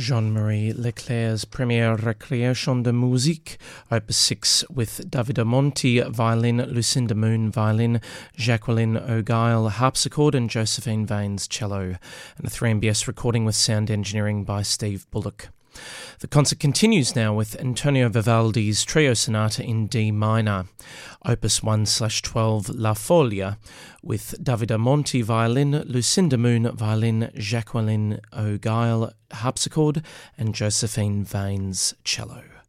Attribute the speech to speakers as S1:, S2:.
S1: Jean-Marie Leclerc's premiere Recreation de Musique, Opus 6 with Davide Monti, violin, Lucinda Moon, violin, Jacqueline O'Guile, harpsichord, and Josephine Vanes, cello, and a 3MBS recording with sound engineering by Steve Bullock. The concert continues now with Antonio Vivaldi's Trio Sonata in D minor, Opus 1/12 La Foglia, with Davide Monti violin, Lucinda Moon violin, Jacqueline O'Guile harpsichord, and Josephine Vanes cello.